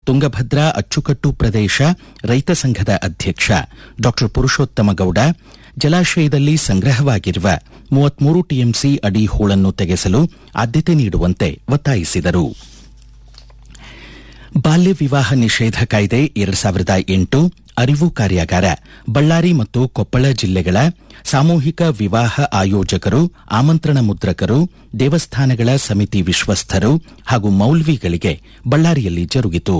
ತುಂಗಭದ್ರಾ ಅಚ್ಚುಕಟ್ಟು ಪ್ರದೇಶ ರೈತ ಸಂಘದ ಅಧ್ಯಕ್ಷ ಡಾ ಪುರುಷೋತ್ತಮ ಗೌಡ ಜಲಾಶಯದಲ್ಲಿ ಸಂಗ್ರಹವಾಗಿರುವ 33 ಟಿಎಂಸಿ ಅಡಿ ಹೂಳನ್ನು ತೆಗೆಸಲು ಆದ್ಯತೆ ನೀಡುವಂತೆ ಒತ್ತಾಯಿಸಿದರು. ಬಾಲ್ಯ ವಿವಾಹ ನಿಷೇಧ ಕಾಯ್ದೆ 2008 ಅರಿವು ಕಾರ್ಯಾಗಾರ ಬಳ್ಳಾರಿ ಮತ್ತು ಕೊಪ್ಪಳ ಜಿಲ್ಲೆಗಳ ಸಾಮೂಹಿಕ ವಿವಾಹ ಆಯೋಜಕರು, ಆಮಂತ್ರಣ ಮುದ್ರಕರು, ದೇವಸ್ಥಾನಗಳ ಸಮಿತಿ ವಿಶ್ವಸ್ಥರು ಹಾಗೂ ಮೌಲ್ವಿಗಳಿಗೆ ಬಳ್ಳಾರಿಯಲ್ಲಿ ಜರುಗಿತು.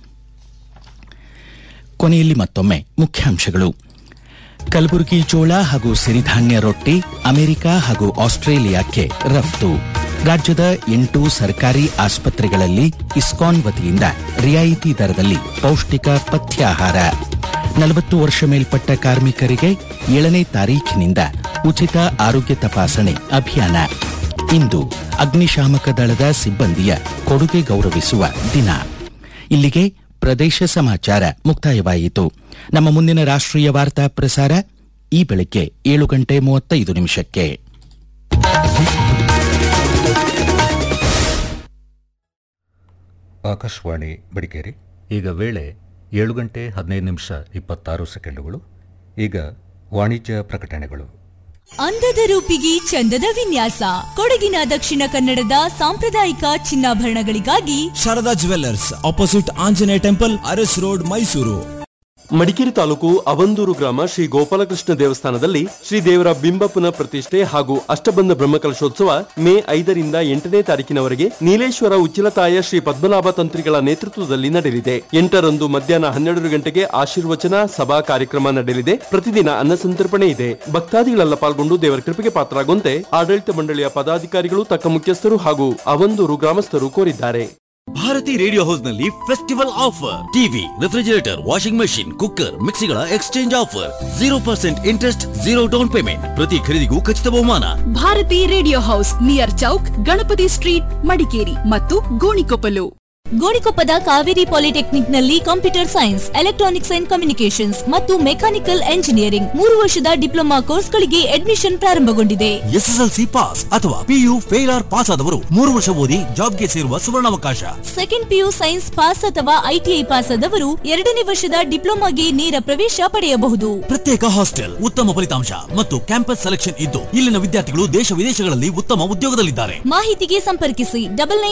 ಕೊನೆಯಲ್ಲಿ ಮತ್ತೊಮ್ಮೆ ಮುಖ್ಯಾಂಶಗಳು. ಕಲಬುರಗಿ ಜೋಳ ಹಾಗೂ ಸಿರಿಧಾನ್ಯ ರೊಟ್ಟಿ ಅಮೆರಿಕ ಹಾಗೂ ಆಸ್ಟ್ರೇಲಿಯಾಕ್ಕೆ ರಫ್ತು. ರಾಜ್ಯದ 8 ಸರ್ಕಾರಿ ಆಸ್ಪತ್ರೆಗಳಲ್ಲಿ ಇಸ್ಕಾನ್ ವತಿಯಿಂದ ರಿಯಾಯಿತಿ ದರದಲ್ಲಿ ಪೌಷ್ಟಿಕ ಪಥ್ಯಾಹಾರ. 40 ವರ್ಷ ಮೇಲ್ಪಟ್ಟ ಕಾರ್ಮಿಕರಿಗೆ 7ನೇ ತಾರೀಖಿನಿಂದ ಉಚಿತ ಆರೋಗ್ಯ ತಪಾಸಣೆ ಅಭಿಯಾನ. ಇಂದು ಅಗ್ನಿಶಾಮಕ ದಳದ ಸಿಬ್ಬಂದಿಯ ಕೊಡುಗೆ ಗೌರವಿಸುವ ದಿನ. ಇಲ್ಲಿಗೆ ಪ್ರದೇಶ ಸಮಾಚಾರ ಮುಕ್ತಾಯವಾಯಿತು. ನಮ್ಮ ಮುಂದಿನ ರಾಷ್ಟ್ರೀಯ ವಾರ್ತಾ ಪ್ರಸಾರ ಈ ಬೆಳಗ್ಗೆ 7:35. ಆಕಾಶವಾಣಿ ಮಡಿಕೇರಿ. ಈಗ ವೇಳೆ 7:15:26. ಈಗ ವಾಣಿಜ್ಯ ಪ್ರಕಟಣೆಗಳು. ಅಂದದ ರೂಪಿಗೆ ಚಂದದ ವಿನ್ಯಾಸ. ಕೊಡಗಿನ ದಕ್ಷಿಣ ಕನ್ನಡದ ಸಾಂಪ್ರದಾಯಿಕ ಚಿನ್ನಾಭರಣಗಳಿಗಾಗಿ Sharada jewellers, opposite Anjaneya temple, Aras road, Mysuru. Madikeri taluk Avandoor ಗ್ರಾಮ ಶ್ರೀ ಗೋಪಾಲಕೃಷ್ಣ ದೇವಸ್ಥಾನದಲ್ಲಿ ಶ್ರೀ ದೇವರ ಬಿಂಬ ಪುನಃ ಪ್ರತಿಷ್ಠೆ ಹಾಗೂ ಅಷ್ಟಬಂಧ ಬ್ರಹ್ಮಕಲಶೋತ್ಸವ ಮೇ 5ರಿಂದ 8ನೇ ತಾರೀಕಿನವರೆಗೆ ನೀಲೇಶ್ವರ ಉಚ್ಚಿಲತಾಯ ಶ್ರೀ ಪದ್ಮನಾಭ ತಂತ್ರಿಗಳ ನೇತೃತ್ವದಲ್ಲಿ ನಡೆಯಲಿದೆ. 8ರಂದು ಮಧ್ಯಾಹ್ನ 12 ಗಂಟೆಗೆ ಆಶೀರ್ವಚನ ಸಭಾ ಕಾರ್ಯಕ್ರಮ ನಡೆಯಲಿದೆ. ಪ್ರತಿದಿನ ಅನ್ನ ಸಂತರ್ಪಣೆ ಇದೆ. ಭಕ್ತಾದಿಗಳೆಲ್ಲ ಪಾಲ್ಗೊಂಡು ದೇವರ ಕೃಪೆಗೆ ಪಾತ್ರರಾಗುವಂತೆ ಆಡಳಿತ ಮಂಡಳಿಯ ಪದಾಧಿಕಾರಿಗಳು, ತಕ್ಕ ಮುಖ್ಯಸ್ಥರು ಹಾಗೂ ಅವಂದೂರು ಗ್ರಾಮಸ್ಥರು ಕೋರಿದ್ದಾರೆ. ಭಾರತಿ ರೇಡಿಯೋ ಹೌಸ್ ನಲ್ಲಿ festival offer. TV, refrigerator, washing machine, cooker, ಮಿಕ್ಸಿಗಳ exchange offer. 0% interest, 0 down payment. ಪ್ರತಿ ಖರೀದಿಗೂ ಖಚಿತ ಬಹುಮಾನ. Bharati radio house, near Chowk, Ganapati street, Madikeri ಮತ್ತು Gonikoppal. ಗೋಣಿಕೊಪ್ಪದ Kaveri ಪಾಲಿಟೆಕ್ನಿಕ್ನಲ್ಲಿ computer science, electronics and communications ಮತ್ತು ಮೆಕ್ಯಾನಿಕಲ್ ಎಂಜಿನಿಯರಿಂಗ್ 3 ವರ್ಷದ ಡಿಪ್ಲೊಮಾ ಕೋರ್ಸ್ಗಳಿಗೆ ಅಡ್ಮಿಷನ್ ಪ್ರಾರಂಭಗೊಂಡಿದೆ. ಎಸ್ಎಸ್ಎಲ್ಸಿ ಪಾಸ್ ಅಥವಾ ಪಿಯು ಫೇಲ್ ಆರ್ ಪಾಸ್ ಆದವರು 3 ವರ್ಷ ಓದಿ ಜಾಬ್ಗೆ ಸೇರುವ ಸುವರ್ಣಾವಕಾಶ. ಸೆಕೆಂಡ್ ಪಿಯು ಸೈನ್ಸ್ ಪಾಸ್ ಅಥವಾ ಐಟಿಐ ಪಾಸ್ ಆದವರು 2ನೇ ವರ್ಷದ ಡಿಪ್ಲೊಮಾಗೆ ನೇರ ಪ್ರವೇಶ ಪಡೆಯಬಹುದು. ಪ್ರತ್ಯೇಕ ಹಾಸ್ಟೆಲ್, ಉತ್ತಮ ಫಲಿತಾಂಶ ಮತ್ತು ಕ್ಯಾಂಪಸ್ ಸೆಲೆಕ್ಷನ್ ಇದ್ದು ಇಲ್ಲಿನ ವಿದ್ಯಾರ್ಥಿಗಳು ದೇಶ ವಿದೇಶಗಳಲ್ಲಿ ಉತ್ತಮ ಉದ್ಯೋಗದಲ್ಲಿದ್ದಾರೆ. ಮಾಹಿತಿಗೆ ಸಂಪರ್ಕಿಸಿ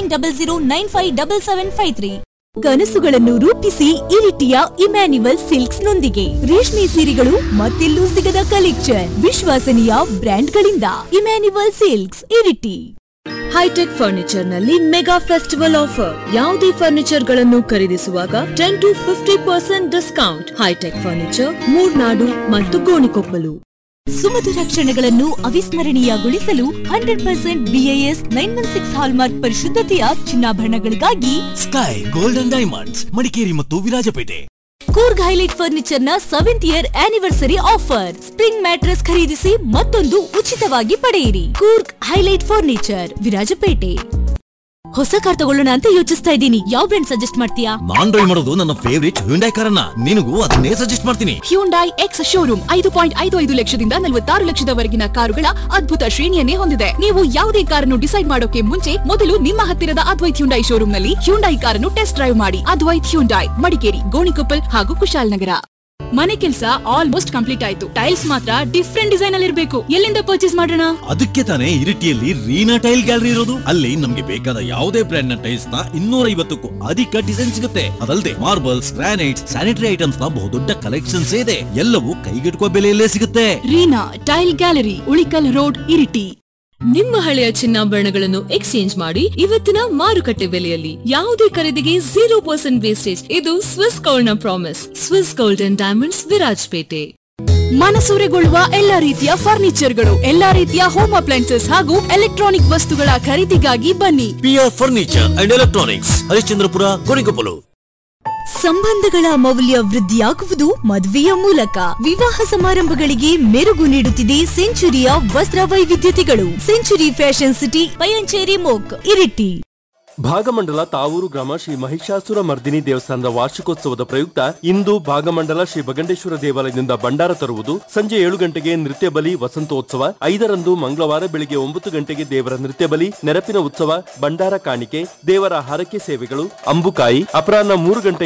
9900957753. ಕನಸುಗಳನ್ನು ರೂಪಿಸಿ ಇರಿಟಿಯ ಇಮ್ಯಾನ್ಯುವಲ್ ಸಿಲ್ಕ್ಸ್ ನೊಂದಿಗೆ ರೇಷ್ಮೆ ಸೀರೆಗಳು ಮತ್ತೆಲ್ಲೂ ಸಿಗದ collection, ವಿಶ್ವಾಸನೀಯ ಬ್ರ್ಯಾಂಡ್ಗಳಿಂದ Emmanuel silks, Iritty. High tech furniture ನಲ್ಲಿ ಮೆಗಾ ಫೆಸ್ಟಿವಲ್ ಆಫರ್. ಯಾವುದೇ ಫರ್ನಿಚರ್ ಗಳನ್ನು ಖರೀದಿಸುವಾಗ 10 to 50% discount. High tech furniture, Murnad ಮತ್ತು ಗೋಣಿಕೊಪ್ಪಲು. ಸುಮಧುರ ಕ್ಷಣಗಳನ್ನು ಅವಿಸ್ಮರಣೀಯಗೊಳಿಸಲು 100% BIS 916 hallmark ಪರಿಶುದ್ಧತೆಯ ಚಿನ್ನಾಭರಣಗಳಿಗಾಗಿ sky golden diamonds, Madikeri ಮತ್ತು ವಿರಾಜಪೇಟೆ. ಕೂರ್ಗ್ ಹೈಲೈಟ್ ಫರ್ನಿಚರ್ ನ 7th year anniversary offer. Spring mattress ಖರೀದಿಸಿ ಮತ್ತೊಂದು ಉಚಿತವಾಗಿ ಪಡೆಯಿರಿ. Coorg highlight furniture, Virajpet. ಹೊಸ ಕಾರ್ ತಗೊಳ್ಳೋಣ ಅಂತ ಯೋಚಿಸ್ತಾ ಇದ್ದೀನಿ. ಯಾವ ಬ್ರ್ಯಾಂಡ್ ಸಜೆಸ್ಟ್ ಮಾಡ್ತೀಯಾ? ನಾನ್ ಡ್ರೈವ್ ಮಾಡೋದು ನನ್ನ ಫೇವರಿಟ್ ಹ್ಯುಂಡೈ ಕಾರನ್ನ. ನಿನಗೂ ಅದನ್ನೇ ಸಜೆಸ್ಟ್ ಮಾಡ್ತೀನಿ. ಹ್ಯುಂಡೈ ಎಕ್ಸ್ ಶೋರೂಮ್ 5.55 ಲಕ್ಷದಿಂದ 46 ಲಕ್ಷದವರೆಗಿನ ಕಾರುಗಳ ಅದ್ಭುತ ಶ್ರೇಣಿಯನ್ನೇ ಹೊಂದಿದೆ. ನೀವು ಯಾವುದೇ ಕಾರನ್ನು ಡಿಸೈಡ್ ಮಾಡೋಕೆ ಮುಂಚೆ ಮೊದಲು ನಿಮ್ಮ ಹತ್ತಿರದ ಅದ್ವೈತ್ ಹ್ಯುಂಡೈ ಶೋರೂಮ್ ನಲ್ಲಿ ಹ್ಯುಂಡೈ ಕಾರನ್ನು ಟೆಸ್ಟ್ ಡ್ರೈವ್ ಮಾಡಿ. ಅದ್ವೈತ್ ಹ್ಯುಂಡೈ, ಮಡಿಕೇರಿ, ಗೋಣಿಕೊಪ್ಪಲ್ ಹಾಗೂ ಕುಶಾಲನಗರ. ಮನೆ ಕೆಲಸ ಆಲ್ಮೋಸ್ಟ್ ಕಂಪ್ಲೀಟ್ ಆಯ್ತು. ಟೈಲ್ಸ್ ಮಾತ್ರ ಡಿಫ್ರೆಂಟ್ ಡಿಸೈನ್ ಅಲ್ಲಿ ಇರಬೇಕು. ಎಲ್ಲಿಂದ ಪರ್ಚೇಸ್ ಮಾಡೋಣ? ಅದಕ್ಕೆ ತಾನೇ ಇರಿಟಿಯಲ್ಲಿ ರೀನಾ ಟೈಲ್ ಗ್ಯಾಲರಿ ಇರೋದು. ಅಲ್ಲಿ ನಮ್ಗೆ ಬೇಕಾದ ಯಾವುದೇ ಬ್ರ್ಯಾಂಡ್ ನ ಟೈಲ್ಸ್ ನ 250ಕ್ಕೂ ಅಧಿಕ ಡಿಸೈನ್ ಸಿಗುತ್ತೆ. ಅದಲ್ಲದೆ ಮಾರ್ಬಲ್ಸ್, ಗ್ರಾನೈಟ್ಸ್, ಸ್ಯಾನಿಟರಿ ಐಟಮ್ಸ್ ನ ಬಹುದೊಡ್ಡ ಕಲೆಕ್ಷನ್ಸ್ ಇದೆ. ಎಲ್ಲವೂ ಕೈಗೆಟುಕುವ ಬೆಲೆಯಲ್ಲೇ ಸಿಗುತ್ತೆ. Reena tail gallery, Ulikkal road, Iritty. ನಿಮ್ಮ ಹಳೆಯ ಚಿನ್ನಾಭರಣಗಳನ್ನು ಎಕ್ಸ್ಚೇಂಜ್ ಮಾಡಿ ಇವತ್ತಿನ ಮಾರುಕಟ್ಟೆ ಬೆಲೆಯಲ್ಲಿ. ಯಾವುದೇ ಖರೀದಿಗೆ 0% ವೇಸ್ಟೇಜ್. ಇದು ಸ್ವಿಸ್ ಗೋಲ್ಡ್ ನ promise. Swiss gold and diamonds, Virajpet. ಮನಸೂರೆಗೊಳ್ಳುವ ಎಲ್ಲಾ ರೀತಿಯ ಫರ್ನಿಚರ್ಗಳು, ಎಲ್ಲಾ ರೀತಿಯ ಹೋಮ್ ಅಪ್ಲೈನ್ಸಸ್ ಹಾಗೂ ಎಲೆಕ್ಟ್ರಾನಿಕ್ ವಸ್ತುಗಳ ಖರೀದಿಗಾಗಿ ಬನ್ನಿ. PR furniture and electronics, Harishchandrapura, Gonikoppal. ಸಂಬಂಧಗಳ ಮೌಲ್ಯ ವೃದ್ಧಿಯಾಗುವುದು ಮದುವೆಯ ಮೂಲಕ. ವಿವಾಹ ಸಮಾರಂಭಗಳಿಗೆ ಮೆರುಗು ನೀಡುತ್ತಿದೆ ಸೆಂಚುರಿಯ ವಸ್ತ್ರ ವೈವಿಧ್ಯತೆಗಳು. Century fashion city, Payanchery ಮೋಕ್, Iritty. Bhagamandala Tavur ಗ್ರಾಮ ಶ್ರೀ ಮಹಿಷಾಸುರ ಮರ್ದಿನಿ ದೇವಸ್ಥಾನದ ವಾರ್ಷಿಕೋತ್ಸವದ ಪ್ರಯುಕ್ತ ಇಂದು ಭಾಗಮಂಡಲ ಶ್ರೀ ಬಗಂಡೇಶ್ವರ ದೇವಾಲಯದಿಂದ ಭಂಡಾರ ತರುವುದು. ಸಂಜೆ 7 ಗಂಟೆಗೆ ನೃತ್ಯ ಬಲಿ, ವಸಂತೋತ್ಸವ. 5ರಂದು ಮಂಗಳವಾರ ಬೆಳಿಗ್ಗೆ 9 ಗಂಟೆಗೆ ದೇವರ ನೃತ್ಯ ಬಲಿ, ನೆರಪಿನ ಉತ್ಸವ, ಭಂಡಾರ ಕಾಣಿಕೆ, ದೇವರ ಹರಕೆ ಸೇವೆಗಳು, ಅಂಬುಕಾಯಿ. ಅಪರಾಹ್ನ 3 ಗಂಟೆ